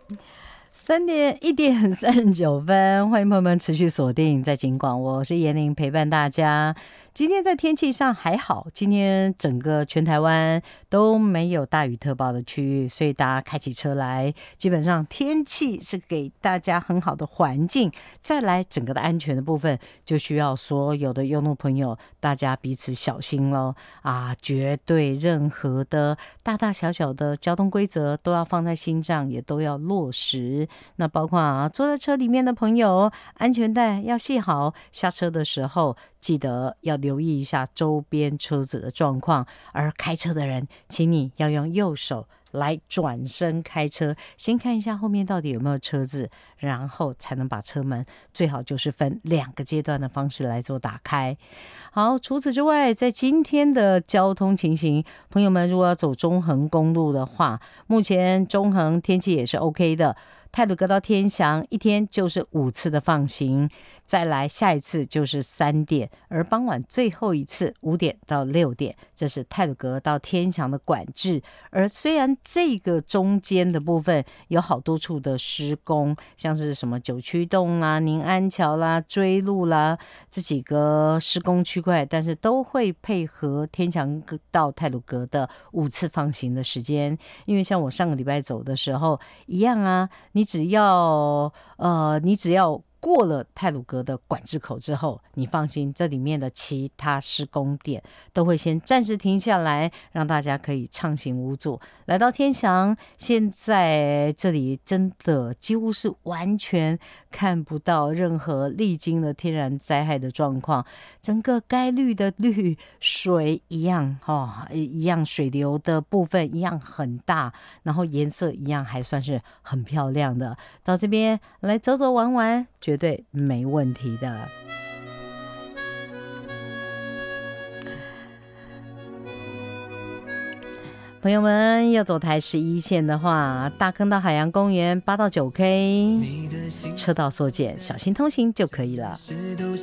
1点39分，欢迎朋友们持续锁定在警广，我是严玲陪伴大家。今天在天气上还好，今天整个全台湾都没有大雨特报的区域，所以大家开起车来，基本上天气是给大家很好的环境。再来整个的安全的部分，就需要所有的用路朋友大家彼此小心咯啊！绝对任何的大大小小的交通规则都要放在心上，也都要落实。那包括坐在车里面的朋友，安全带要系好，下车的时候记得要留意一下周边车子的状况，而开车的人请你要用右手来转身开车，先看一下后面到底有没有车子，然后才能把车门最好就是分2个阶段的方式来做打开。好，除此之外，在今天的交通情形，朋友们如果要走中横公路的话，目前中横天气也是 OK 的，太鲁阁到天祥一天就是5次的放行，再来下一次就是3点，而傍晚最后一次5点到6点，这是太鲁阁到天祥的管制。而虽然这个中间的部分有好多处的施工，像是什么九曲洞啦、宁安桥啦、追路啦这几个施工区块，但是都会配合天祥到太鲁阁的5次放行的时间。因为像我上个礼拜走的时候一样啊，你只要过了太鲁阁的管制口之后，你放心，这里面的其他施工点都会先暂时停下来，让大家可以畅行无阻。来到天祥，现在这里真的几乎是完全看不到任何历经了天然灾害的状况，整个该绿的绿，水一样一样水流的部分一样很大，然后颜色一样还算是很漂亮的。到这边来走走玩玩，绝对没问题的。朋友们要走台11线的话，大坑到海洋公园8到9K 车道缩减，小心通行就可以了。